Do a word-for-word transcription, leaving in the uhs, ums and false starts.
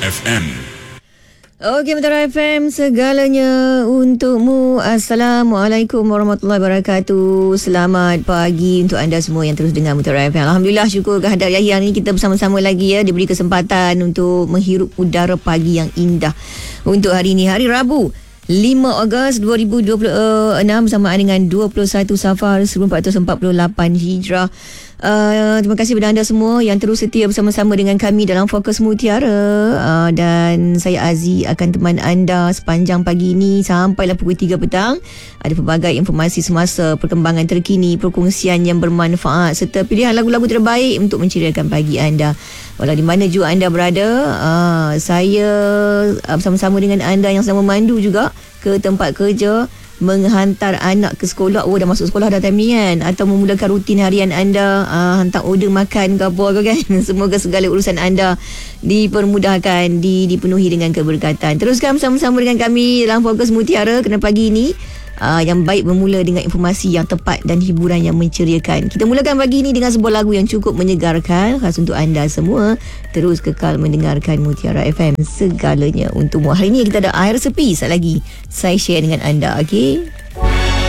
F M. Okey, Mutiara F M, segalanya untukmu. Assalamualaikum warahmatullahi wabarakatuh. Selamat pagi untuk anda semua yang terus dengar Mutiara F M. Alhamdulillah, syukur kehadrat Ilahi, hari ini kita bersama-sama lagi ya, diberi kesempatan untuk menghirup udara pagi yang indah. Untuk hari ini, hari Rabu, lima Ogos dua ribu dua puluh enam, bersamaan dengan dua puluh satu Safar seribu empat ratus empat puluh lapan Hijrah. Uh, terima kasih kepada anda semua yang terus setia bersama-sama dengan kami dalam Fokus Mutiara, uh, dan saya Aziz akan teman anda sepanjang pagi ini sampailah pukul tiga petang. Ada pelbagai informasi semasa, perkembangan terkini, perkongsian yang bermanfaat serta pilihan lagu-lagu terbaik untuk menceriakan pagi anda. Walau di mana juga anda berada, uh, saya uh, bersama-sama dengan anda yang sedang memandu juga ke tempat kerja, menghantar anak ke sekolah. Oh, dah masuk sekolah dah time ni kan, atau memulakan rutin harian anda, uh, hantar order makan ke apa ke kan. Semoga segala urusan anda dipermudahkan, di, dipenuhi dengan keberkatan. Teruskan bersama-sama dengan kami dalam Fokus Mutiara kerana pagi ini Uh, yang baik bermula dengan informasi yang tepat dan hiburan yang menceriakan. Kita mulakan pagi ini dengan sebuah lagu yang cukup menyegarkan, khas untuk anda semua. Terus kekal mendengarkan Mutiara F M, segalanya untukmu. Hari ini kita ada air sepi, sekejap lagi saya share dengan anda, okey?